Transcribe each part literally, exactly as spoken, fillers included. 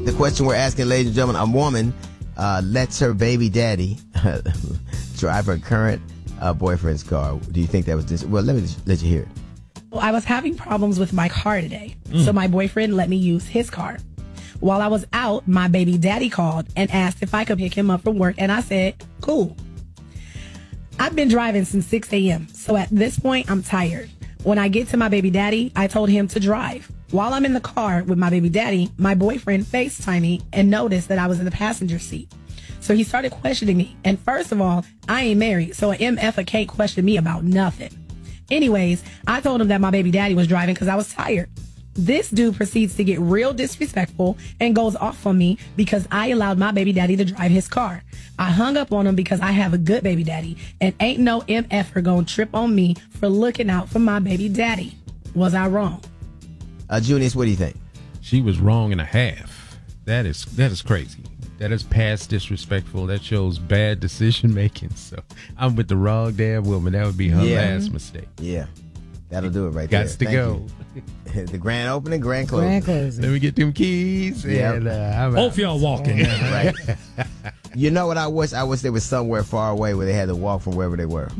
The question we're asking, ladies and gentlemen, a woman uh, lets her baby daddy drive her current uh, boyfriend's car. Do you think that was this? Well, let me just let you hear it. Well, I was having problems with my car today, mm. so my boyfriend let me use his car. While I was out, my baby daddy called and asked if I could pick him up from work, and I said, cool. I've been driving since six a.m., so at this point, I'm tired. When I get to my baby daddy, I told him to drive. While I'm in the car with my baby daddy, my boyfriend FaceTimed me and noticed that I was in the passenger seat. So he started questioning me. And first of all, I ain't married, so an M F can't question me about nothing. Anyways, I told him that my baby daddy was driving because I was tired. This dude proceeds to get real disrespectful and goes off on me because I allowed my baby daddy to drive his car. I hung up on him because I have a good baby daddy and ain't no M F-er gonna trip on me for looking out for my baby daddy. Was I wrong? Uh, Junius, what do you think? She was wrong and a half. That is that is crazy. That is past disrespectful. That shows bad decision making. So I'm with the wrong damn woman. That would be her yeah. last mistake. Yeah. That'll do it right Gots there. Gots to go. You. The grand opening, grand closing. Grand closing. Let me get them keys. Yep. And, uh, both y'all walking. Right. You know what I wish? I wish they were somewhere far away where they had to walk from wherever they were.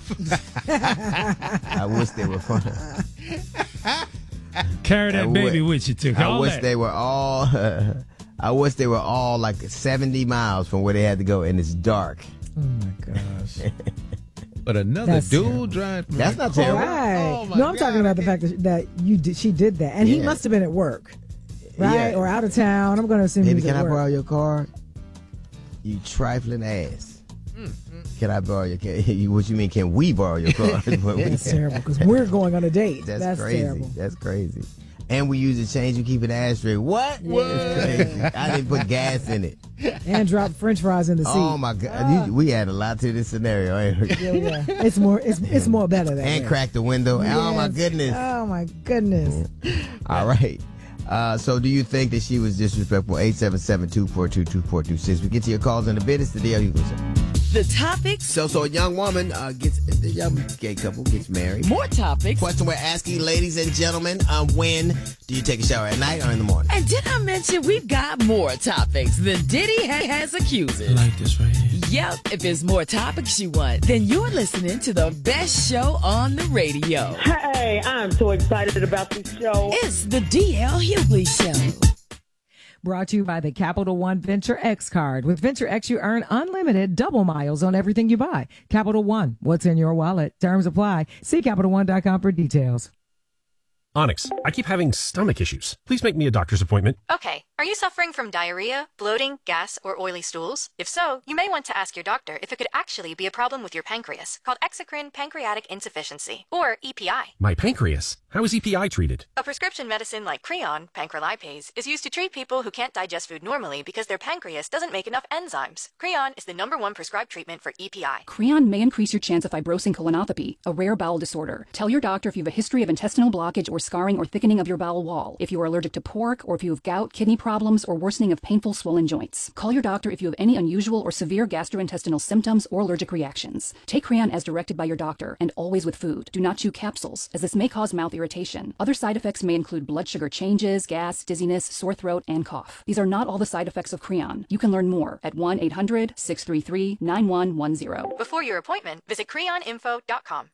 I wish they were fun. Carry that baby with you too. I all wish that. they were all. Uh, I wish they were all like seventy miles from where they had to go, and it's dark. Oh my gosh! But another That's dude terrible. driving. That's not terrible. Right. Oh my no, I'm God. talking about the fact that, that you did, she did that, and he Yeah. must have been at work, right, Yeah. or out of town. I'm going to assume Baby, he was can at I work. borrow your car? You trifling ass. Can I borrow your car? What you mean? Can we borrow your car? That's terrible because we're going on a date. That's, That's crazy. terrible. That's crazy. And we use the change. You keep an ashtray. What? Yeah. That's crazy. I didn't put gas in it. And drop French fries in the seat. Oh my God! Ah. You- we had a lot to this scenario. Ain't we? Yeah, yeah. It's more. It's it's more better that And way. crack the window. Oh my Yes. goodness! Oh my goodness. All right. Uh, so, do you think that she was disrespectful? eight seven seven, two four two, two four two six. We get to your calls in the business. The deal you can say. The topics. So, so a young woman uh, gets the young gay couple gets married. More topics. Question we're asking, ladies and gentlemen, uh, when do you take a shower, at night or in the morning? And did I mention we've got more topics than Diddy ha- has accusers? I like this right here. Yep, if there's more topics you want, then you're listening to the best show on the radio. Hey, I'm so excited about this show. It's the D L Hughley Show. Brought to you by the Capital One Venture X card. With Venture X, you earn unlimited double miles on everything you buy. Capital One, what's in your wallet? Terms apply. See Capital One dot com for details. Onyx, I keep having stomach issues. Please make me a doctor's appointment. Okay. Are you suffering from diarrhea, bloating, gas, or oily stools? If so, you may want to ask your doctor if it could actually be a problem with your pancreas, called exocrine pancreatic insufficiency, or E P I. My pancreas. How is E P I treated? A prescription medicine like Creon, pancrelipase, is used to treat people who can't digest food normally because their pancreas doesn't make enough enzymes. Creon is the number one prescribed treatment for E P I. Creon may increase your chance of fibrosing colonopathy, a rare bowel disorder. Tell your doctor if you have a history of intestinal blockage or scarring or thickening of your bowel wall, if you are allergic to pork, or if you have gout, kidney problems, or worsening of painful swollen joints. Call your doctor if you have any unusual or severe gastrointestinal symptoms or allergic reactions. Take Creon as directed by your doctor, and always with food. Do not chew capsules, as this may cause mouth irritation. Other side effects may include blood sugar changes, gas, dizziness, sore throat, and cough. These are not all the side effects of Creon. You can learn more at one eight hundred, six three three, nine one one zero. Before your appointment, visit creon info dot com.